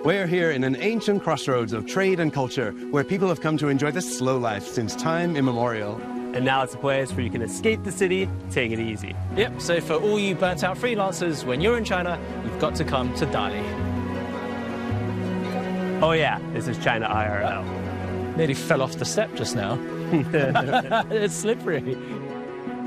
We're here in an ancient crossroads of trade and culture where people have come to enjoy the slow life since time immemorial. And now it's a place where you can escape the city, take it easy. Yep, so for all you burnt-out freelancers, when you're in China, you've got to come to Dali. Oh yeah, this is China IRL. Nearly fell off the step just now. It's slippery.